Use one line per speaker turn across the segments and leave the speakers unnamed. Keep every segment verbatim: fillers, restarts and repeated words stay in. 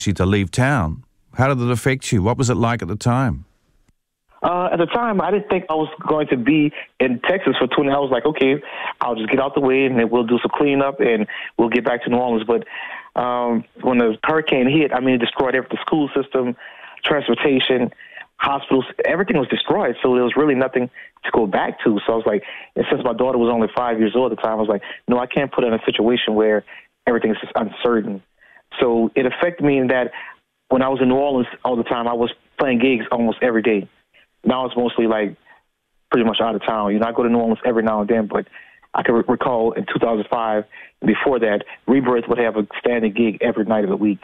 you to leave town. How did it affect you? What was it like at the time?
Uh, at the time, I didn't think I was going to be in Texas for twenty hours. Like, okay, I'll just get out the way and then we'll do some cleanup and we'll get back to New Orleans. But um, when the hurricane hit, I mean, it destroyed every, the school system, transportation, hospitals, everything was destroyed. So there was really nothing to go back to. So I was like, and since my daughter was only five years old at the time, I was like, no, I can't put her in a situation where everything is just uncertain. So it affected me in that when I was in New Orleans all the time, I was playing gigs almost every day. Now it's mostly like pretty much out of town. You know, I go to New Orleans every now and then, but I can re- recall in two thousand five, before that, Rebirth would have a standing gig every night of the week.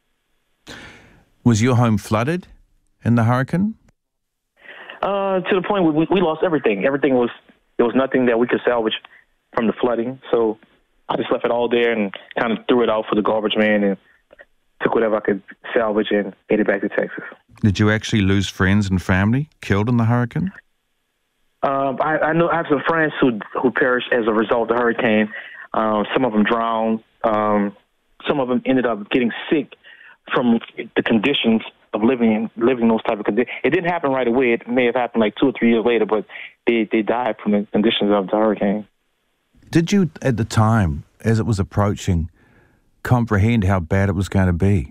Was your home flooded in the hurricane?
Uh, to the point where we, we lost everything. Everything was, there was nothing that we could salvage from the flooding. So I just left it all there and kind of threw it out for the garbage man and took whatever I could salvage and made it back to Texas.
Did you actually lose friends and family killed in the hurricane?
Um, I, I know I have some friends who who perished as a result of the hurricane. Uh, some of them drowned. Um, some of them ended up getting sick from the conditions of living living those type of conditions. It didn't happen right away. It may have happened like two or three years later, but they, they died from the conditions of the hurricane.
Did you, at the time, as it was approaching, comprehend how bad it was going to be?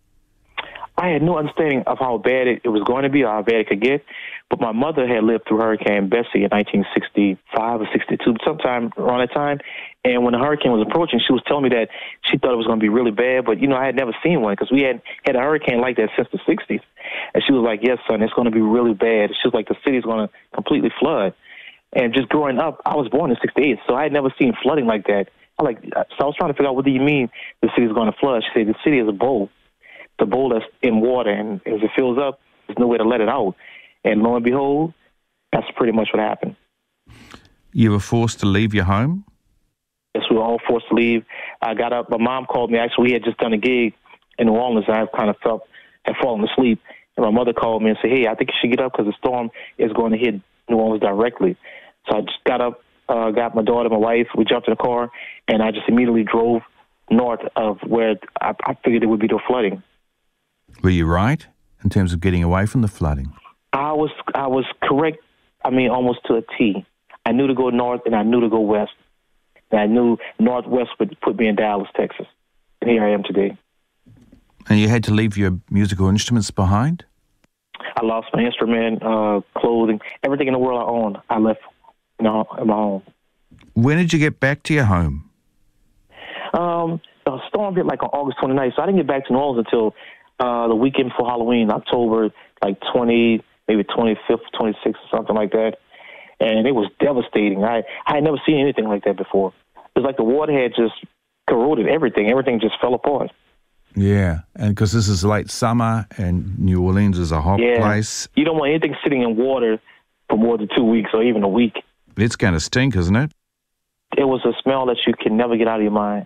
I had no understanding of how bad it, it was going to be or how bad it could get. But my mother had lived through Hurricane Bessie in nineteen sixty-five or sixty-two, sometime around that time. And when the hurricane was approaching, she was telling me that she thought it was going to be really bad. But, you know, I had never seen one because we had had a hurricane like that since the sixties. And she was like, yes, son, it's going to be really bad. She was like, the city's going to completely flood. And just growing up, I was born in sixty-eight, so I had never seen flooding like that. I like, so I was trying to figure out, what do you mean the city's going to flood? She said, the city is a bowl. The bowl that's in water, and as it fills up, there's no way to let it out. And lo and behold, that's pretty much what happened.
You were forced to leave your home?
Yes, we were all forced to leave. I got up. My mom called me. Actually, we had just done a gig in New Orleans, and I kind of felt, had fallen asleep. And my mother called me and said, hey, I think you should get up because the storm is going to hit New Orleans directly. So I just got up, uh, got my daughter, my wife. We jumped in the car, and I just immediately drove north of where I, I figured it would be the flooding.
Were you right in terms of getting away from the flooding?
I was I was correct, I mean, almost to a T. I knew to go north and I knew to go west. And I knew northwest would put me in Dallas, Texas. And here I am today.
And you had to leave your musical instruments behind?
I lost my instrument, uh, clothing, everything in the world I owned, I left in my home.
When did you get back to your home?
Um, the storm hit like on August twenty-ninth, so I didn't get back to New Orleans until uh, the weekend before Halloween, October, like twenty, maybe twenty-fifth, twenty-sixth, or something like that. And it was devastating. I I had never seen anything like that before. It was like the water had just corroded everything. Everything just fell apart.
Yeah, and because this is late summer and New Orleans is a hot
yeah.
place.
You don't want anything sitting in water for more than two weeks or even a week.
It's going to stink, isn't it?
It was a smell that you can never get out of your mind.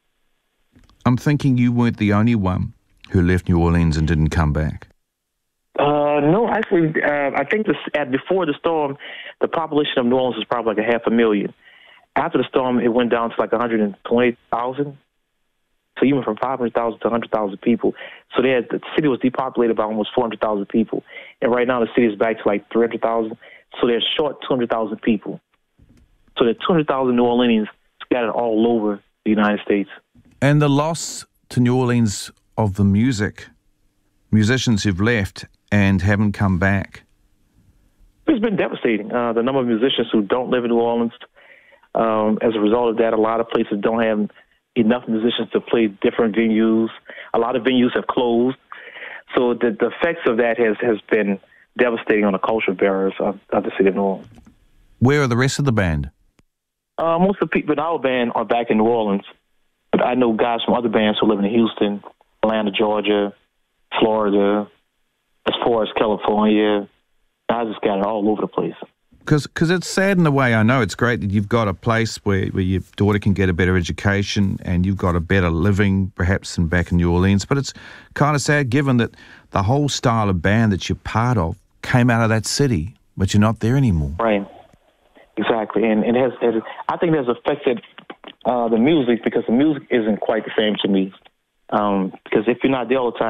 I'm thinking you weren't the only one who left New Orleans and didn't come back.
Uh, no, actually, uh, I think this, at, before the storm, the population of New Orleans was probably like a half a million. After the storm, it went down to like one hundred twenty thousand. So you went from five hundred thousand to one hundred thousand people. So they had, the city was depopulated by almost four hundred thousand people. And right now the city is back to like three hundred thousand. So they're short two hundred thousand people. So there are two hundred thousand New Orleanians scattered all over the United States.
And the loss to New Orleans of the music, musicians who've left and haven't come back.
It's been devastating. Uh, the number of musicians who don't live in New Orleans, um, as a result of that, a lot of places don't have enough musicians to play different venues. A lot of venues have closed. So the, the effects of that has, has been devastating on the cultural barriers of, of the city of New Orleans.
Where are the rest of the band?
Uh, most of the people in our band are back in New Orleans. But I know guys from other bands who live in Houston, Atlanta, Georgia, Florida, as far as California. I just got it all over the place.
Because it's sad in a way. I know it's great that you've got a place where, where your daughter can get a better education and you've got a better living perhaps than back in New Orleans. But it's kind of sad given that the whole style of band that you're part of came out of that city, but you're not there anymore.
Right. Exactly. And it has, it has I think it has affected uh, the music because the music isn't quite the same to me Um, because if you're not there all the time,